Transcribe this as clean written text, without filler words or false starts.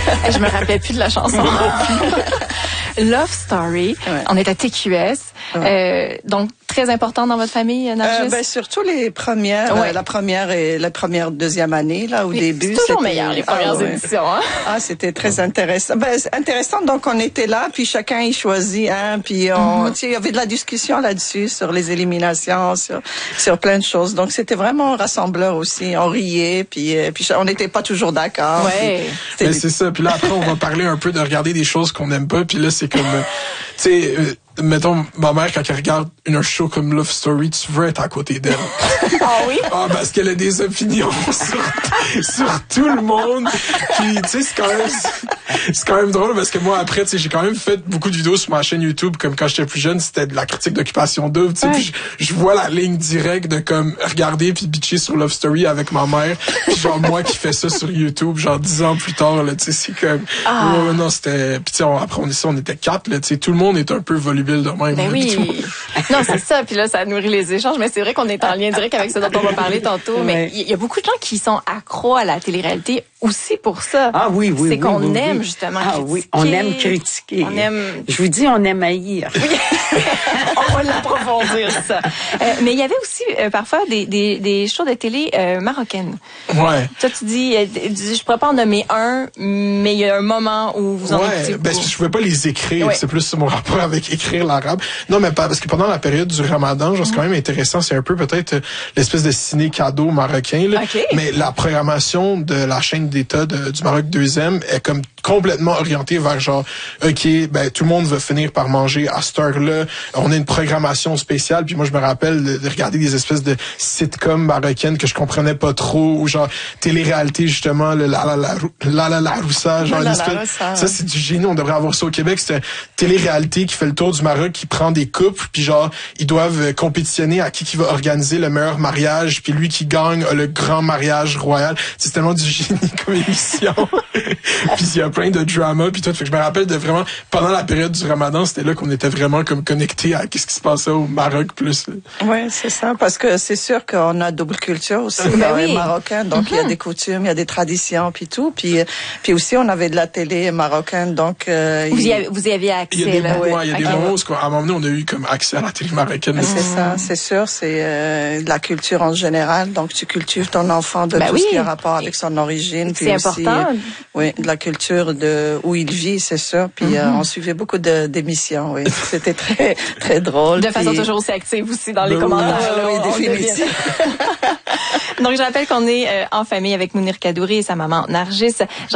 Je me rappelais plus de la chanson. Love Story. Ouais. On est à TQS. Ouais. Donc, très important dans votre famille, Nargis? Surtout les premières, la première, deuxième année, là, au début. C'est toujours meilleur, les premières éditions, hein? C'était très intéressant. Intéressant, donc on était là, puis chacun y choisit un, puis il y avait de la discussion là-dessus, sur les éliminations, sur plein de choses. Donc c'était vraiment rassembleur aussi. On riait, puis on n'était pas toujours d'accord. Ouais. Mais c'est ça. Puis là, après, on va parler un peu de regarder des choses qu'on n'aime pas, puis là, c'est comme, tu sais, mettons, ma mère, quand elle regarde un show comme Love Story, tu veux être à côté d'elle. Ah oui? Parce qu'elle a des opinions sur tout le monde. Puis, tu sais, c'est quand même drôle parce que moi, après, tu sais, j'ai quand même fait beaucoup de vidéos sur ma chaîne YouTube, comme quand j'étais plus jeune, c'était de la critique d'Occupation Double, tu sais, puis je vois la ligne directe de comme regarder puis bitcher sur Love Story avec ma mère, puis genre moi qui fais ça sur YouTube, genre 10 ans plus tard, là, tu sais, c'est comme, non, c'était, puis tu sais, après on était 4, là, tu sais, tout le monde est un peu volubile de même. Ben oui. Non, c'est ça, puis là, ça nourrit les échanges, mais c'est vrai qu'on est en lien direct avec ce dont on va parler tantôt, mais il y a beaucoup de gens qui sont accros à la télé-réalité aussi pour ça. Ah oui, oui, c'est qu'on aime justement critiquer. Oui, on aime critiquer. On aime... Je vous dis, on aime haïr. Oui. On va l'approfondir, ça. Mais il y avait aussi parfois des shows de télé marocaines. Ouais. Toi, tu dis, je pourrais pas en nommer un, mais il y a un moment où vous en écoutez beaucoup. Je pouvais pas les écrire. C'est plus mon rapport avec écrire l'arabe. Non, mais parce que pendant la période du Ramadan, c'est quand même intéressant. C'est un peu peut-être l'espèce de ciné cadeau marocain, là. Okay. Mais la programmation de la chaîne d'État du Maroc 2e est comme complètement orienté vers genre, OK, tout le monde va finir par manger à cette heure-là. On a une programmation spéciale. Puis moi, je me rappelle de regarder des espèces de sitcoms marocaines que je comprenais pas trop, ou genre télé-réalité, justement, le la roussa, genre une espèce... Ça, c'est du génie. On devrait avoir ça au Québec. C'est une télé-réalité qui fait le tour du Maroc, qui prend des couples, puis genre, ils doivent compétitionner à qui va organiser le meilleur mariage, puis lui qui gagne a le grand mariage royal. C'est tellement du génie comme émission. Puis il y a plein de drama puis tout. Fait que je me rappelle de vraiment, pendant la période du Ramadan, c'était là qu'on était vraiment comme connectés à ce qui se passait au Maroc plus. Oui, c'est ça, parce que c'est sûr qu'on a double culture aussi dans les Marocains, donc il y a des coutumes, il y a des traditions puis tout, puis aussi on avait de la télé marocaine, donc vous y aviez accès. Il y a des moments où à un moment donné on a eu comme accès à la télé marocaine. C'est ça, c'est sûr, c'est de la culture en général, donc tu cultives ton enfant de tout ce qui a rapport avec son origine, puis c'est aussi important. Oui, de la culture de où il vit, c'est sûr, puis on suivait beaucoup d'émissions, oui, c'était très très drôle. De façon toujours aussi active aussi dans les commentaires. Oui, définitivement. Donc je rappelle qu'on est en famille avec Mounir Kadouri et sa maman Nargis.